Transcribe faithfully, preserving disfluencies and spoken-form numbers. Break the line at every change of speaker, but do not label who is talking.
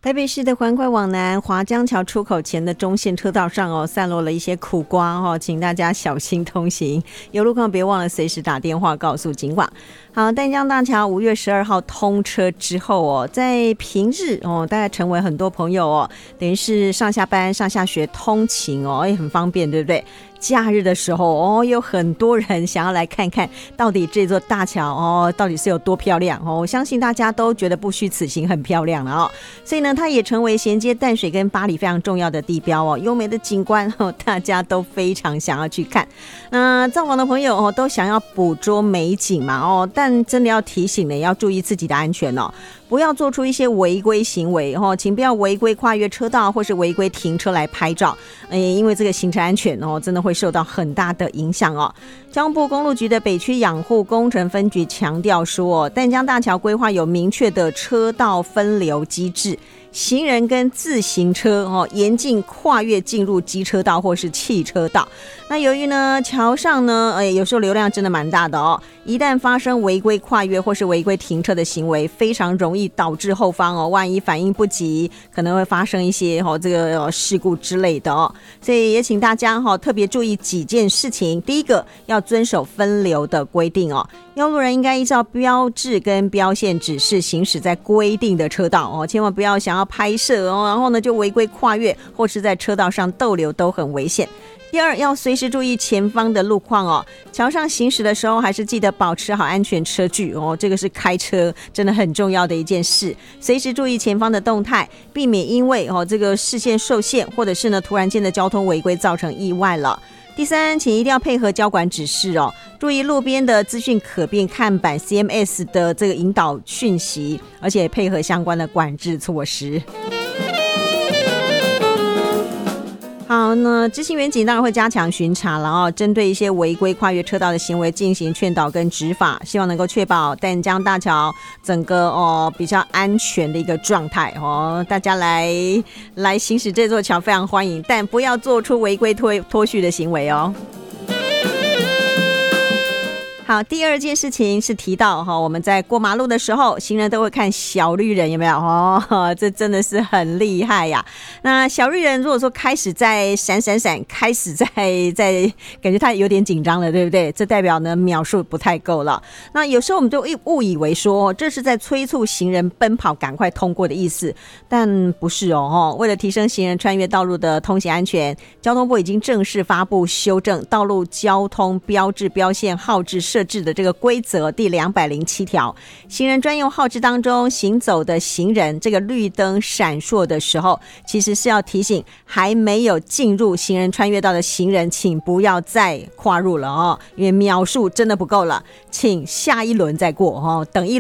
台北市的环快往南华江桥出口前的中线车道上哦，散落了一些苦瓜哦，请大家小心通行。有路况别忘了随时打电话告诉警广。好，淡江大桥五月十二号通车之后哦，在平日哦，大概成为很多朋友哦，等于是上下班、上下学通勤哦，也很方便，对不对？假日的时候哦，有很多人想要来看看到底这座大桥哦，到底是有多漂亮哦。我相信大家都觉得不虚此行，很漂亮了哦。所以呢，它也成为衔接淡水跟八里非常重要的地标哦。优美的景观哦，大家都非常想要去看。那造访的朋友哦，都想要捕捉美景嘛哦，但真的要提醒呢，要注意自己的安全哦。不要做出一些违规行为哦，请不要违规跨越车道或是违规停车来拍照，哎，因为这个行车安全哦，真的会受到很大的影响哦。交通部公路局的北区养护工程分局强调说，淡江大桥规划有明确的车道分流机制，行人跟自行车哦严禁跨越进入机车道或是汽车道。那由于呢桥上呢，哎，有时候流量真的蛮大的哦，一旦发生违规跨越或是违规停车的行为，非常容易导致后方哦，万一反应不及，可能会发生一些哦这个、哦、事故之类的哦。所以也请大家哈、哦、特别注意几件事情。第一个，要遵守分流的规定哦，用路人应该依照标志跟标线指示行驶在规定的车道哦，千万不要想要拍摄哦，然后呢就违规跨越或是在车道上逗留，都很危险。第二，要随时注意前方的路况哦，桥上行驶的时候还是记得保持好安全车距哦，这个是开车真的很重要的一件事，随时注意前方的动态，避免因为哦这个视线受限或者是呢突然间的交通违规造成意外了。第三，请一定要配合交管指示哦，注意路边的资讯可变看板 C M S 的这个引导讯息，而且配合相关的管制措施。好，那执行员警当然会加强巡查了哦，针对一些违规跨越车道的行为进行劝导跟执法，希望能够确保淡江大桥整个哦比较安全的一个状态哦。大家来来行驶这座桥非常欢迎，但不要做出违规脱脱序的行为哦。好，第二件事情是提到哈，我们在过马路的时候，行人都会看小绿人，有没有哦？这真的是很厉害呀。那小绿人如果说开始在闪闪闪，开始在在感觉他有点紧张了，对不对？这代表呢秒数不太够了。那有时候我们就误以为说这是在催促行人奔跑，赶快通过的意思，但不是哦。为了提升行人穿越道路的通行安全，交通部已经正式发布修正道路交通标志标线号志设置的这个规则第两百零七条，行人专用号志当中，行走的行人这个绿灯闪烁的时候，其实是要提醒还没有进入行人穿越道的行人，请不要再跨入了哦，因为秒数真的不够了，请下一轮再过哦，等一